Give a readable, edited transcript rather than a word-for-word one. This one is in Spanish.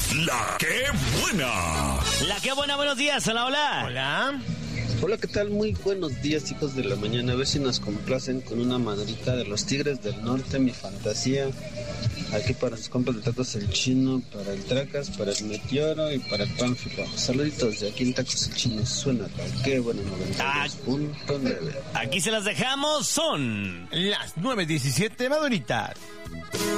La que buena. La que buena, buenos días, hola, hola. Hola. Hola, ¿qué tal? Muy buenos días, hijos de la mañana. A ver si nos complacen con una madrita de los Tigres del Norte, mi fantasía. Aquí para sus compas de tacos el Chino, para el Tracas, para el Meteoro y para el Pánfilo. Saluditos de aquí en Tacos el Chino. Suena la que buena 92.9. Aquí se las dejamos, son las 9:17 maduritas.